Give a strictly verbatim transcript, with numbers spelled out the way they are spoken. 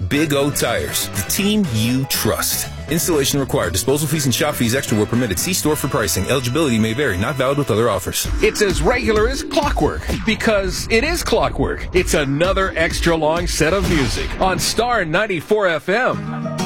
Big O Tires, the team you trust. Installation required. Disposal fees and shop fees extra were permitted. See store for pricing. Eligibility may vary. Not valid with other offers. It's as regular as clockwork, because it is clockwork. It's another extra long set of music on Star ninety-four F M.